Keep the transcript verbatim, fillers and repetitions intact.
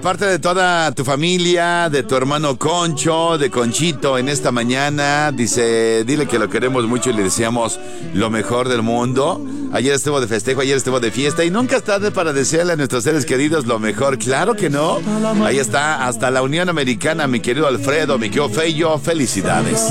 parte de toda tu familia, de tu hermano Concho, de Conchito en esta mañana, dice, dile que lo queremos mucho y le deseamos lo mejor del mundo. Ayer estuvo de festejo, ayer estuvo de fiesta y nunca es tarde para desearle a nuestros seres queridos lo mejor. Claro que no. Ahí está, hasta la Unión Americana, mi querido Alfredo, mi querido Feyo, felicidades.